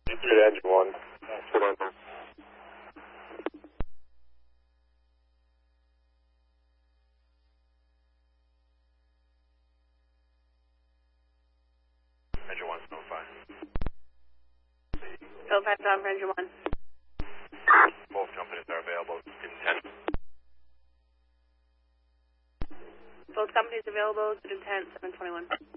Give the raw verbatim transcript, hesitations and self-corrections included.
Good engine one. Good engine. Engine one, no five. Bill five down for engine one. Both companies are available in ten. Both companies available, good intent, seven twenty-one.